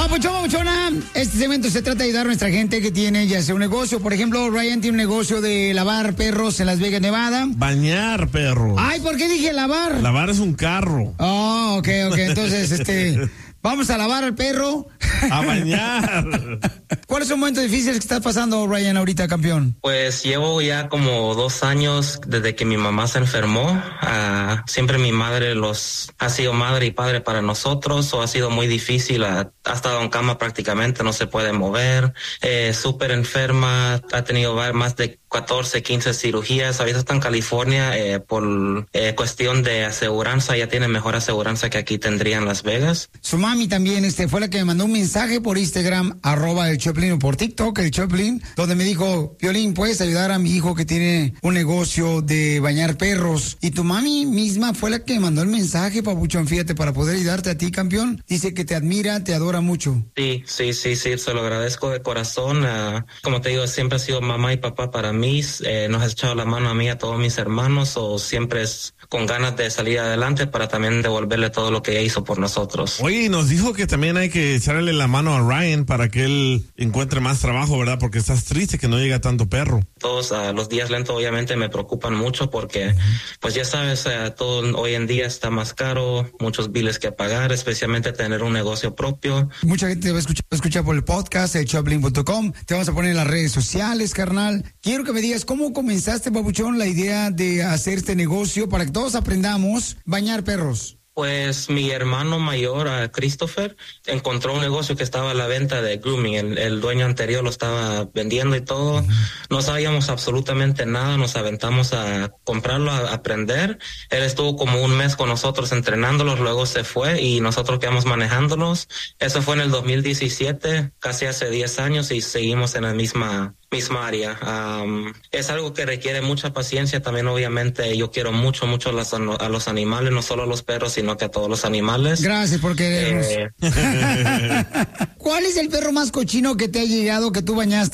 Papuchona, este segmento se trata de ayudar a nuestra gente que tiene ya sea un negocio. Por ejemplo, Ryan tiene un negocio de lavar perros en Las Vegas, Nevada. Bañar perros. Ay, ¿por qué dije lavar? Lavar es un carro. Oh, ok. Entonces, vamos a lavar al perro. A bañar. ¿Cuáles son momentos difíciles que estás pasando, Ryan, ahorita, campeón? Pues llevo ya como 2 años desde que mi mamá se enfermó. Siempre mi madre ha sido madre y padre para nosotros, o ha sido muy difícil. Ha estado en cama prácticamente, no se puede mover. Súper enferma, ha tenido más de 14, 15 cirugías. Ahorita está en California por cuestión de aseguranza. Ya tiene mejor aseguranza que aquí tendría en Las Vegas. Su mami también fue la que me mandó un mensaje por Instagram, @el Choplin, o por TikTok, el Choplin, donde me dijo: Piolín, ¿puedes ayudar a mi hijo que tiene un negocio de bañar perros? Y tu mami misma fue la que me mandó el mensaje, papuchón, fíjate, para poder ayudarte a ti, campeón. Dice que te admira, te adora mucho. Sí, se lo agradezco de corazón. Como te digo, siempre ha sido mamá y papá para mí. Nos ha echado la mano a mí, a todos mis hermanos, o siempre es con ganas de salir adelante para también devolverle todo lo que ella hizo por nosotros. Oye, nos dijo que también hay que echarle la mano a Ryan para que él encuentre más trabajo, ¿verdad? Porque estás triste que no llega tanto perro. Todos los días lentos obviamente me preocupan mucho porque, pues ya sabes, todo hoy en día está más caro, muchos biles que pagar, especialmente tener un negocio propio. Mucha gente te va a escuchar por el podcast, el Choplin.com. Te vamos a poner en las redes sociales, carnal. Quiero que me digas cómo comenzaste, papuchón, la idea de hacer este negocio para que todos aprendamos a bañar perros. Pues mi hermano mayor, Christopher, encontró un negocio que estaba a la venta de grooming. El dueño anterior lo estaba vendiendo y todo. No sabíamos absolutamente nada, nos aventamos a comprarlo, a aprender. Él estuvo como 1 mes con nosotros entrenándolos, luego se fue y nosotros quedamos manejándolos. Eso fue en el 2017, casi hace 10 años, y seguimos en la misma área. Es algo que requiere mucha paciencia. También obviamente yo quiero mucho a los animales, no solo a los perros, sino que a todos los animales. Gracias por querernos. ¿Cuál es el perro más cochino que te ha llegado que tú bañaste?